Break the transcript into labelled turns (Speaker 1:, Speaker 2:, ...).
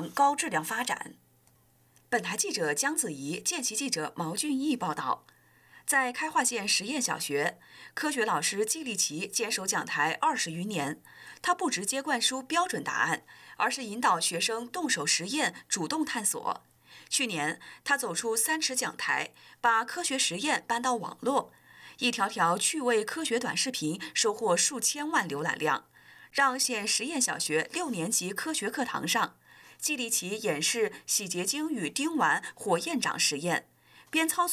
Speaker 1: 常高质量发展。本台记者姜子怡、见习记者毛俊义报道。在开化县实验小学，科学老师季立奇坚守讲台20余年。他不直接灌输标准答案，而是引导学生动手实验，主动探索。去年，他走出3尺讲台，把科学实验搬到网络，一条条趣味科学短视频收获数千万浏览量，让县实验小学6年级科学课堂上，季立奇演示洗洁精与丁烷火焰掌实验，边操作